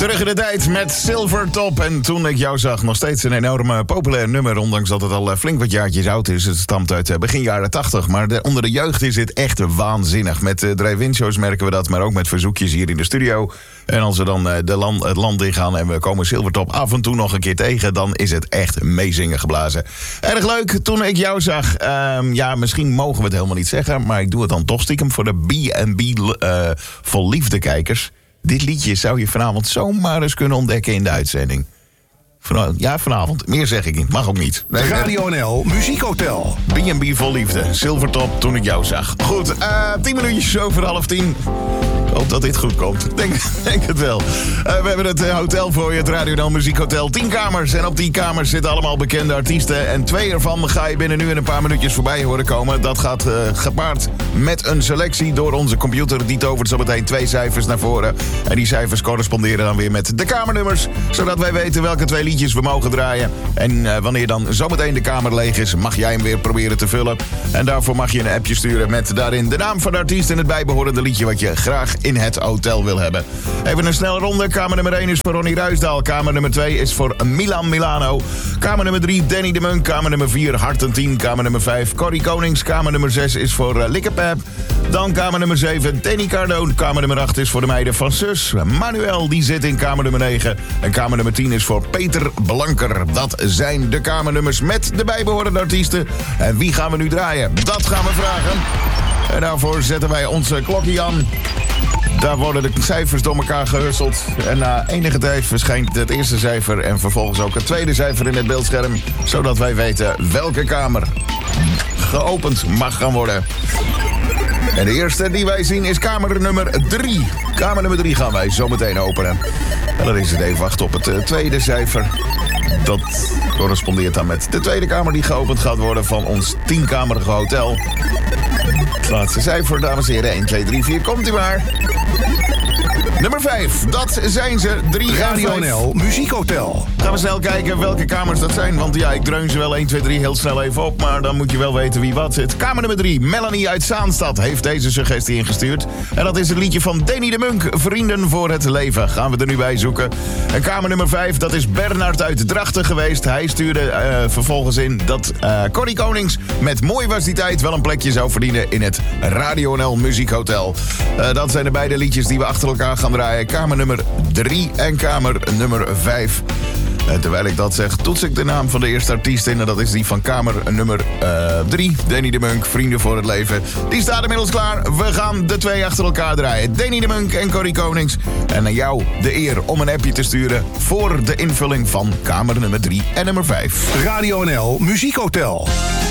Terug in de tijd met Silvertop. En toen ik jou zag, nog steeds een enorm populair nummer. Ondanks dat het al flink wat jaartjes oud is. Het stamt uit begin jaren 80. Maar onder de jeugd is dit echt waanzinnig. Met drive-in shows merken we dat. Maar ook met verzoekjes hier in de studio. En als we dan het land ingaan en we komen Silvertop af en toe nog een keer tegen, dan is het echt meezingen geblazen. Erg leuk, toen ik jou zag. Ja, misschien mogen we het helemaal niet zeggen, maar ik doe het dan toch stiekem voor de B&B vol liefde kijkers. Dit liedje zou je vanavond zomaar eens kunnen ontdekken in de uitzending. Ja, vanavond. Meer zeg ik niet. Mag ook niet. Nee, Radio NL Muziekhotel. B&B vol liefde. Silvertop, toen ik jou zag. Goed, 10 minuutjes over 9:30. Ik hoop dat dit goed komt. Denk het wel. We hebben het hotel voor je, het Radio NL Muziekhotel. 10 kamers. En op die kamers zitten allemaal bekende artiesten. En 2 ervan ga je binnen nu in een paar minuutjes voorbij horen komen. Dat gaat gepaard met een selectie door onze computer. Die tovert zo meteen 2 cijfers naar voren. En die cijfers corresponderen dan weer met de kamernummers. Zodat wij weten welke 2 liedjes we mogen draaien. En wanneer dan zometeen de kamer leeg is, mag jij hem weer proberen te vullen. En daarvoor mag je een appje sturen met daarin de naam van de artiest en het bijbehorende liedje wat je graag in het hotel wil hebben. Even een snelle ronde. Kamer nummer 1 is voor Ronnie Ruisdaal. Kamer nummer 2 is voor Milan Milano. Kamer nummer 3 Danny de Munk. Kamer nummer 4 Hart en 10. Kamer nummer 5 Corrie Konings. Kamer nummer 6 is voor Likkepep. Dan kamer nummer 7 Danny Cardoon. Kamer nummer 8 is voor de meiden van Sus. Manuel die zit in kamer nummer 9. En kamer nummer 10 is voor Peter Blanker. Dat zijn de kamernummers met de bijbehorende artiesten. En wie gaan we nu draaien? Dat gaan we vragen. En daarvoor zetten wij onze klokje aan. Daar worden de cijfers door elkaar gehusteld. En na enige tijd verschijnt het eerste cijfer en vervolgens ook het tweede cijfer in het beeldscherm. Zodat wij weten welke kamer geopend mag gaan worden. En de eerste die wij zien is kamer nummer 3. Kamer nummer 3 gaan wij zo meteen openen. En dan is het even wachten op het tweede cijfer. Dat correspondeert dan met de tweede kamer die geopend gaat worden van ons 10-kamerige hotel. Het laatste cijfer, dames en heren. 1, 2, 3, 4, komt u maar. Nummer 5, dat zijn ze. 3 Radio NL Muziekhotel. Gaan we snel kijken welke kamers dat zijn. Want ja, ik dreun ze wel 1, 2, 3 heel snel even op. Maar dan moet je wel weten wie wat zit. Kamer nummer 3, Melanie uit Zaanstad heeft deze suggestie ingestuurd. En dat is het liedje van Danny de Munk. Vrienden voor het leven. Gaan we er nu bij zoeken. En kamer nummer 5, dat is Bernard uit Drachten geweest. Hij stuurde vervolgens in dat Corrie Konings met Mooi was die tijd wel een plekje zou verdienen in het Radio NL Muziekhotel. Dat zijn de beide liedjes die we achter elkaar gaan draaien. Kamer nummer 3 en kamer nummer 5. En terwijl ik dat zeg, toets ik de naam van de eerste artiest in. En dat is die van kamer nummer 3. Danny de Munk, Vrienden voor het leven. Die staat inmiddels klaar. We gaan de 2 achter elkaar draaien. Danny de Munk en Corrie Konings. En aan jou de eer om een appje te sturen voor de invulling van kamer nummer 3 en nummer 5. Radio NL Muziekhotel.